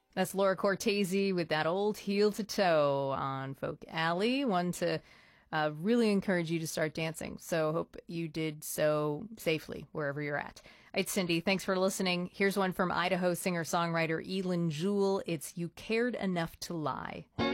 That's Laura Cortese with that old heel to toe on Folk Alley. One to really encourage you to start dancing. So hope you did so safely wherever you're at. It's Cindy. Thanks for listening. Here's one from Idaho singer-songwriter Elin Jewell. It's You Cared Enough to Lie.